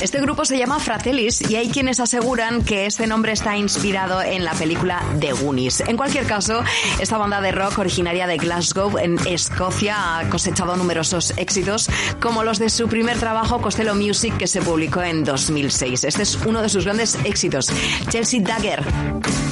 Este grupo se llama Fratellis y hay quienes aseguran que este nombre está inspirado en la película The Goonies. En cualquier caso, esta banda de rock originaria de Glasgow, en Escocia, ha cosechado numerosos éxitos, como los de su primer trabajo, Costello Music, que se publicó en 2006. Este es uno de sus grandes éxitos, Chelsea Dagger.